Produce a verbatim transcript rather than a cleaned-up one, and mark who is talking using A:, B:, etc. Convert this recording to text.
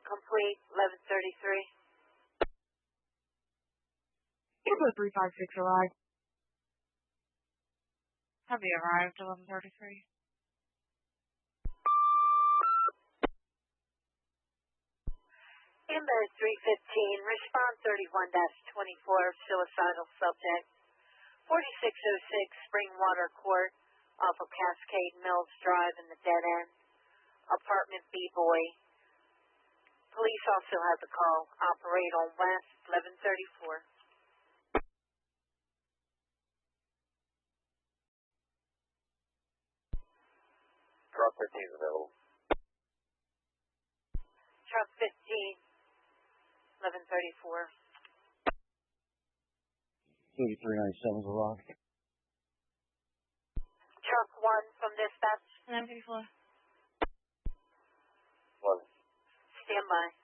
A: complete, eleven thirty-three.
B: Echo three five six arrived. Have you arrived, eleven thirty-three?
A: Ambulance three fifteen, respond thirty-one dash twenty-four, suicidal subject, forty-six oh six Springwater Court, off of Cascade Mills Drive in the dead end, apartment B-Boy. Police also had the call, operate on West, eleven thirty-four.
C: Truck fifteen is available.
A: Truck fifteen, eleven thirty-four.
D: thirty-three ninety-seven is arrived.
A: Truck one from dispatch.
B: eleven thirty-four.
C: One.
A: Stand by.